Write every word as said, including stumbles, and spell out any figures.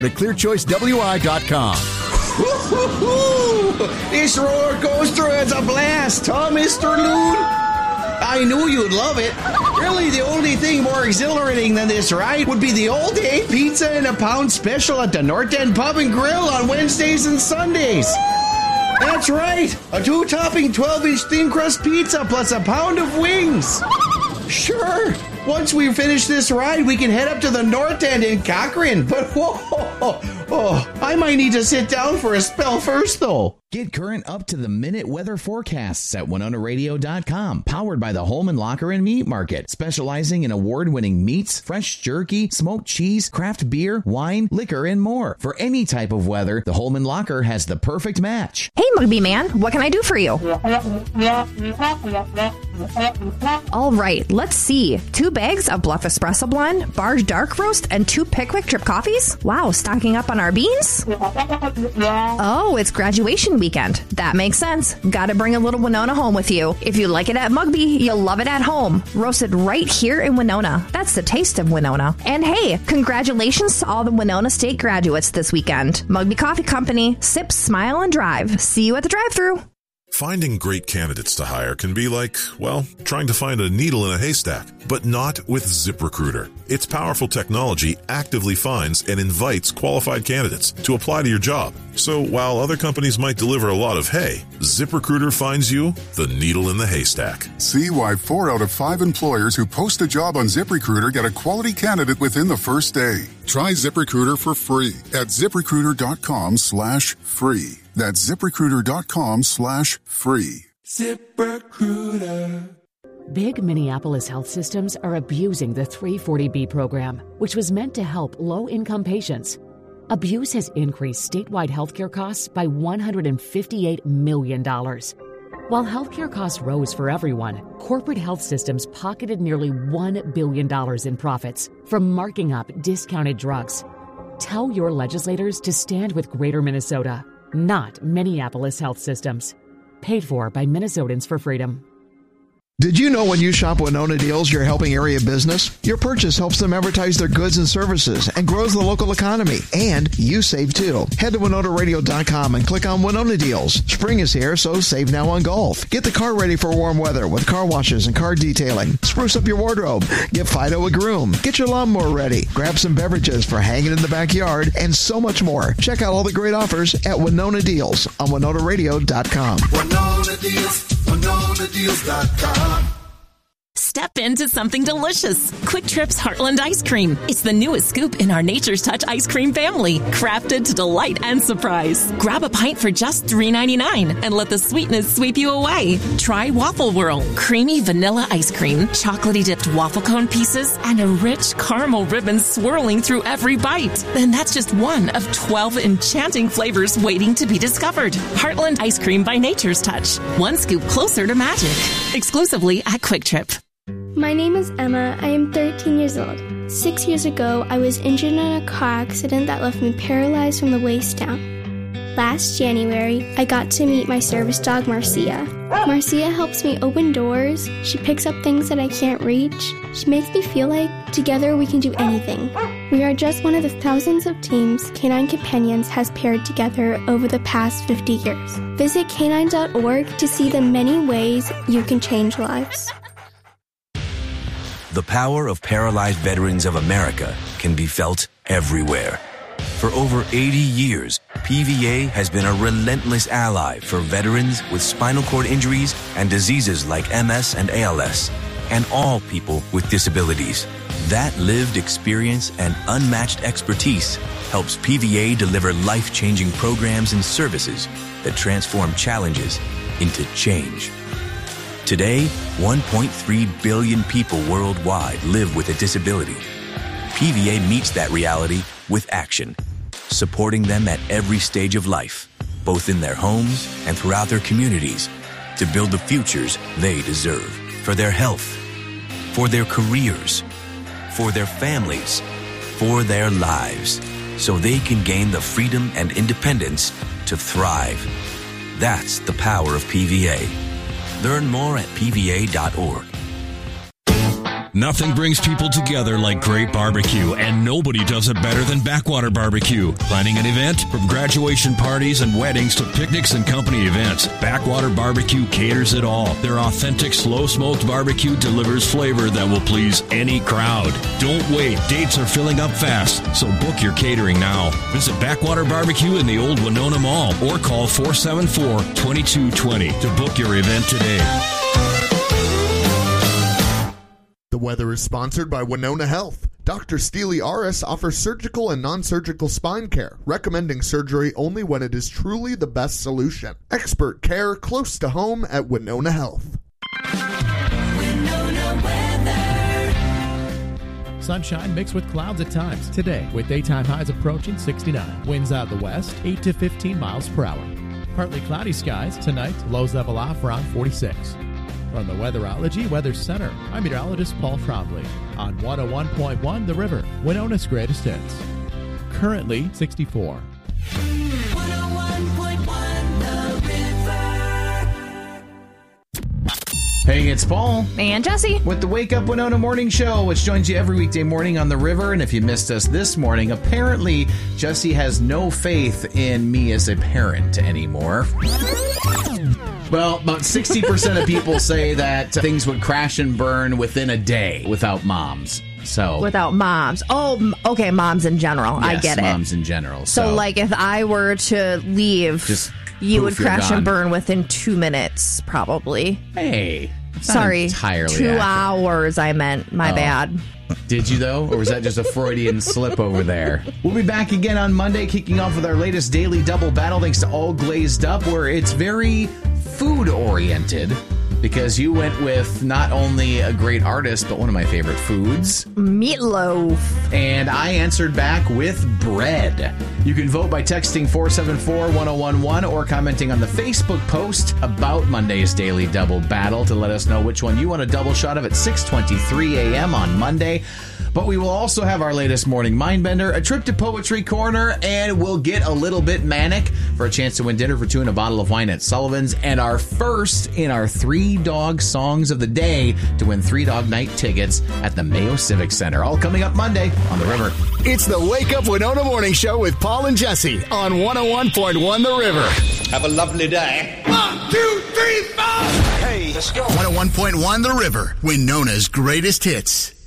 at clear choice w i dot com. This roller coaster is a blast, huh, Mister Loon? I knew you'd love it. Really, the only thing more exhilarating than this ride would be the all-day pizza and a pound special at the North End Pub and Grill on Wednesdays and Sundays. That's right, a two-topping twelve-inch thin crust pizza plus a pound of wings. Sure, once we finish this ride, we can head up to the North End in Cochrane. But whoa, oh, oh, I might need to sit down for a spell first, though. Get current up-to-the-minute weather forecasts at winona radio dot com. Powered by the Holman Locker and Meat Market, specializing in award-winning meats, fresh jerky, smoked cheese, craft beer, wine, liquor, and more. For any type of weather, the Holman Locker has the perfect match. Hey, Mugby Man, what can I do for you? All right, let's see. Two bags of Bluff Espresso Blend, Barge Dark Roast, and two Pickwick Drip Coffees? Wow, stocking up on our beans? Oh, it's graduation weekend. That makes sense. Gotta bring a little Winona home with you. If you like it at Mugby, you'll love it at home. Roasted right here in Winona. That's the taste of Winona. And hey, congratulations to all the Winona State graduates this weekend. Mugby Coffee Company. Sip, smile, and drive. See you at the drive-thru. Finding great candidates to hire can be like, well, trying to find a needle in a haystack, but not with ZipRecruiter. Its powerful technology actively finds and invites qualified candidates to apply to your job. So while other companies might deliver a lot of hay, ZipRecruiter finds you the needle in the haystack. See why four out of five employers who post a job on ZipRecruiter get a quality candidate within the first day. Try ZipRecruiter for free at ZipRecruiter.com slash free. That's ZipRecruiter.com slash free. ZipRecruiter. Big Minneapolis health systems are abusing the three forty B program, which was meant to help low-income patients. Abuse has increased statewide healthcare costs by one hundred fifty-eight million dollars. While healthcare costs rose for everyone, corporate health systems pocketed nearly one billion dollars in profits from marking up discounted drugs. Tell your legislators to stand with Greater Minnesota, not Minneapolis health systems. Paid for by Minnesotans for Freedom. Did you know when you shop Winona Deals, you're helping area business? Your purchase helps them advertise their goods and services and grows the local economy. And you save too. Head to winona radio dot com and click on Winona Deals. Spring is here, so save now on golf. Get the car ready for warm weather with car washes and car detailing. Spruce up your wardrobe. Get Fido a groom. Get your lawnmower ready. Grab some beverages for hanging in the backyard and so much more. Check out all the great offers at Winona Deals on winona radio dot com. Winona Deals. winona deals dot com. Step into something delicious. Quick Trip's Heartland Ice Cream. It's the newest scoop in our Nature's Touch ice cream family, crafted to delight and surprise. Grab a pint for just three ninety-nine and let the sweetness sweep you away. Try Waffle Whirl, creamy vanilla ice cream, chocolatey dipped waffle cone pieces, and a rich caramel ribbon swirling through every bite. Then that's just one of twelve enchanting flavors waiting to be discovered. Heartland Ice Cream by Nature's Touch. One scoop closer to magic. Exclusively at Quick Trip. My name is Emma. I am thirteen years old. Six years ago, I was injured in a car accident that left me paralyzed from the waist down. Last January, I got to meet my service dog, Marcia. Marcia helps me open doors. She picks up things that I can't reach. She makes me feel like together we can do anything. We are just one of the thousands of teams Canine Companions has paired together over the past fifty years. Visit canine dot org to see the many ways you can change lives. The power of Paralyzed Veterans of America can be felt everywhere. For over eighty years, P V A has been a relentless ally for veterans with spinal cord injuries and diseases like M S and A L S, and all people with disabilities. That lived experience and unmatched expertise helps P V A deliver life-changing programs and services that transform challenges into change. Today, one point three billion people worldwide live with a disability. P V A meets that reality with action, supporting them at every stage of life, both in their homes and throughout their communities, to build the futures they deserve for their health, for their careers, for their families, for their lives, so they can gain the freedom and independence to thrive. That's the power of P V A. Learn more at P V A dot org. Nothing brings people together like great barbecue, and nobody does it better than Backwater Barbecue. Planning an event? From graduation parties and weddings to picnics and company events, Backwater Barbecue caters it all. Their authentic slow-smoked barbecue delivers flavor that will please any crowd. Don't wait. Dates are filling up fast, so book your catering now. Visit Backwater Barbecue in the Old Winona Mall or call four seven four, two two two zero to book your event today. The weather is sponsored by Winona Health. Doctor Steely Aris offers surgical and non-surgical spine care, recommending surgery only when it is truly the best solution. Expert care close to home at Winona Health. Winona weather. Sunshine mixed with clouds at times today, with daytime highs approaching sixty-nine. Winds out of the west, eight to fifteen miles per hour. Partly cloudy skies tonight, lows level off around forty-six. From the Weatherology Weather Center, I'm meteorologist Paul Trombley on one oh one point one The River, Winona's greatest hits. Currently sixty-four. one oh one point one The River. Hey, it's Paul. And Jesse. With the Wake Up Winona Morning Show, which joins you every weekday morning on the river. And if you missed us this morning, apparently Jesse has no faith in me as a parent anymore. Well, about sixty percent of people say that things would crash and burn within a day without moms. So Without moms. Oh, okay, moms in general. yes, I get it. moms in general. So, So, like, if I were to leave, just you poof, would you're crash gone. and burn within two minutes, probably. Hey, it's not Sorry, entirely two accurate. hours. I meant. My Oh. bad. Did you, though? Or was that just a Freudian slip over there? We'll be back again on Monday, kicking off with our latest daily double battle, thanks to All Glazed Up, where it's very food-oriented, because you went with not only a great artist, but one of my favorite foods. Meatloaf. And I answered back with bread. You can vote by texting four seven four, one oh one one or commenting on the Facebook post about Monday's Daily Double Battle to let us know which one you want a double shot of at six twenty-three a.m. on Monday. But we will also have our latest morning Mindbender, a trip to Poetry Corner, and we'll get a little bit manic for a chance to win dinner for two and a bottle of wine at Sullivan's, and our first in our Three Dog Songs of the Day to win Three Dog Night tickets at the Mayo Civic Center. All coming up Monday on The River. It's the Wake Up Winona Morning Show with Paul and Jesse on one oh one point one The River. Have a lovely day. One, two, three, four. Hey, let's go. one oh one point one The River, Winona's greatest hits.